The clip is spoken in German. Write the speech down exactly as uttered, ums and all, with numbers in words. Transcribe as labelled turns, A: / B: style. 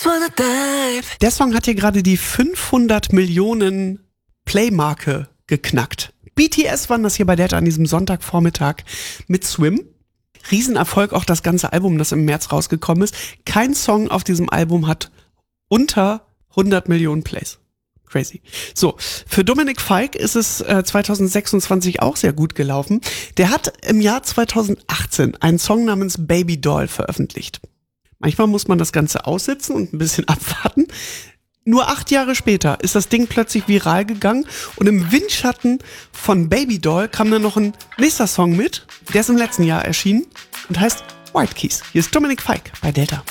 A: wanna dive.
B: Der Song hat hier gerade die fünfhundert Millionen Play-Marke geknackt. B T S waren das hier bei Delta an diesem Sonntagvormittag mit Swim. Riesenerfolg auch das ganze Album, das im März rausgekommen ist. Kein Song auf diesem Album hat unter hundert Millionen Plays. Crazy. So, für Dominic Fike ist es äh, zwanzig sechsundzwanzig auch sehr gut gelaufen. Der hat im Jahr zwanzig achtzehn einen Song namens Baby Doll veröffentlicht. Manchmal muss man das Ganze aussitzen und ein bisschen abwarten. Nur acht Jahre später ist das Ding plötzlich viral gegangen und im Windschatten von Baby Doll kam dann noch ein nächster Song mit. Der ist im letzten Jahr erschienen und heißt White Keys. Hier ist Dominic Fike bei Delta.